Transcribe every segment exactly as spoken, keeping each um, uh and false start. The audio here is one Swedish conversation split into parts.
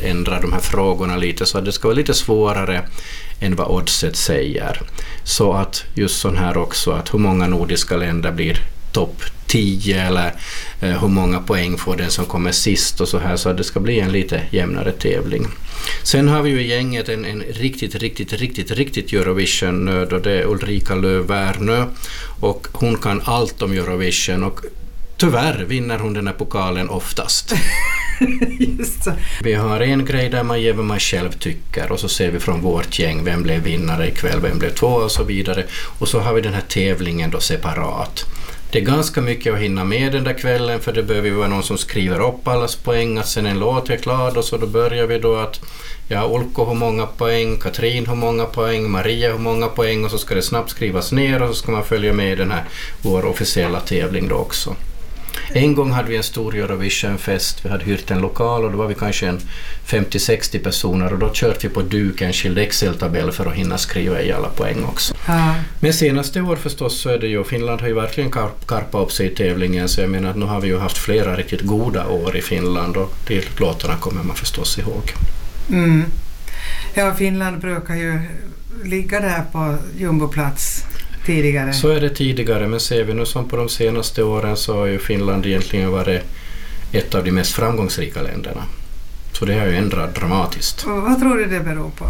ändra de här frågorna lite så att det ska vara lite svårare än vad oddset säger. Så att just sån här också, att hur många nordiska länder blir topp tio eller eh, hur många poäng får den som kommer sist och så här, så att det ska bli en lite jämnare tävling. Sen har vi ju i gänget en, en riktigt, riktigt, riktigt, riktigt Eurovision-nörd och det är Ulrika Löf-Värnö och hon kan allt om Eurovision och tyvärr vinner hon den här pokalen oftast. Just så. Vi har en grej där man ger vad man själv tycker och så ser vi från vårt gäng vem blev vinnare ikväll, vem blev två och så vidare. Och så har vi den här tävlingen då separat. Det är ganska mycket att hinna med den där kvällen för det behöver vara någon som skriver upp allas poäng, att sen en låt är klar och så då börjar vi då att ja, Olko har många poäng, Katrin har många poäng, Maria har många poäng och så ska det snabbt skrivas ner och så ska man följa med i den här vår officiella tävling då också. En gång hade vi en stor Eurovision-fest, vi hade hyrt en lokal och då var vi kanske en femtio sextio personer och då körde vi på duk en skild Excel-tabell för att hinna skriva i alla poäng också. Ja. Men senaste år förstås så är det ju, Finland har ju verkligen karp, karpat upp sig i tävlingen så jag menar att nu har vi ju haft flera riktigt goda år i Finland och de låtarna kommer man förstås ihåg. Mm. Ja, Finland brukar ju ligga där på jumboplats tidigare. Så är det tidigare, men ser vi nu som på de senaste åren så har ju Finland egentligen varit ett av de mest framgångsrika länderna. Så det har ju ändrat dramatiskt. Och vad tror du det beror på?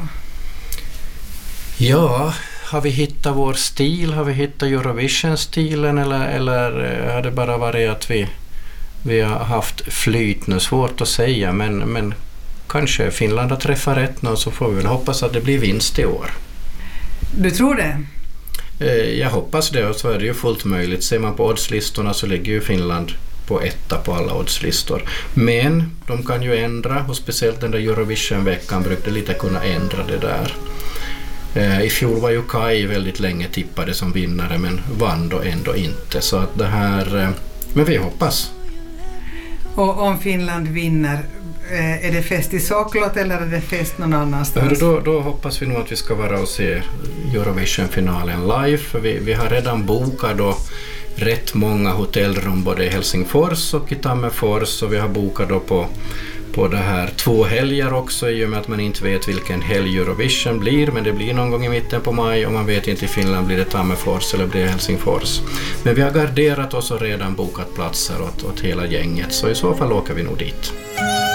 Ja, har vi hittat vår stil? Har vi hittat Eurovision-stilen eller, eller har det bara varit att vi, vi har haft flyt? Nu svårt att säga, men, men kanske Finland har träffat rätt nu så får vi väl hoppas att det blir vinst i år. Du tror det? Jag hoppas det och så är det ju fullt möjligt. Ser man på oddslistorna så ligger ju Finland på etta på alla oddslistor. Men de kan ju ändra och speciellt den där Eurovision-veckan brukade lite kunna ändra det där. I fjol var ju Kai väldigt länge tippade som vinnare men vann då ändå inte. Så att det här, men vi hoppas. Och om Finland vinner, är det fest i Soklot eller är det fest någon annanstans? Då, då hoppas vi nog att vi ska vara och se Eurovision-finalen live. För vi, vi har redan bokat då rätt många hotellrum både i Helsingfors och i Tammerfors. Och vi har bokat då på, på det här två helger också i och med att man inte vet vilken helg Eurovision blir. Men det blir någon gång i mitten på maj och man vet inte i Finland blir det Tammerfors eller blir det Helsingfors. Men vi har garderat oss och redan bokat platser åt, åt hela gänget så i så fall åker vi nog dit.